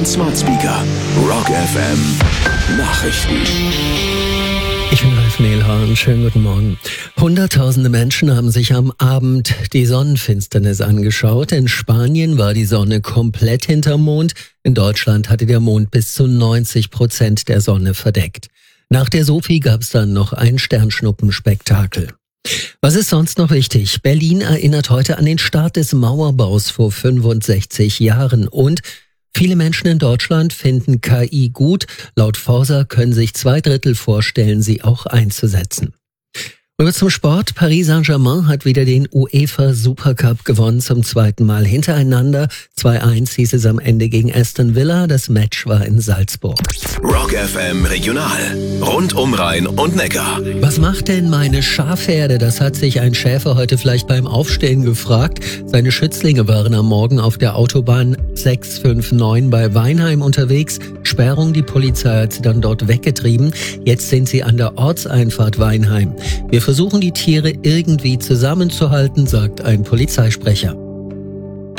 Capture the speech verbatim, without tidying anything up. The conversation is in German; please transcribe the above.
dein Smart Speaker. Rock F M Nachrichten. Ich bin Ralf Mehlhorn. Schönen guten Morgen. Hunderttausende Menschen haben sich am Abend die Sonnenfinsternis angeschaut. In Spanien war die Sonne komplett hinterm Mond. In Deutschland hatte der Mond bis zu neunzig Prozent der Sonne verdeckt. Nach der Sophie gab es dann noch ein Sternschnuppenspektakel. Was ist sonst noch wichtig? Berlin erinnert heute an den Start des Mauerbaus vor fünfundsechzig Jahren und viele Menschen in Deutschland finden K I gut. Laut Forsa können sich zwei Drittel vorstellen, sie auch einzusetzen. Rüber zum Sport. Paris Saint-Germain hat wieder den UEFA Supercup gewonnen, zum zweiten Mal hintereinander. zwei eins hieß es am Ende gegen Aston Villa. Das Match war in Salzburg. Rock F M Regional. Rund um Rhein und Neckar. Was macht denn meine Schafherde? Das hat sich ein Schäfer heute vielleicht beim Aufstehen gefragt. Seine Schützlinge waren am Morgen auf der Autobahn sechs fünf neun bei Weinheim unterwegs. Sperrung, die Polizei hat sie dann dort weggetrieben. Jetzt sind sie an der Ortseinfahrt Weinheim. Wir versuchen die Tiere irgendwie zusammenzuhalten, sagt ein Polizeisprecher.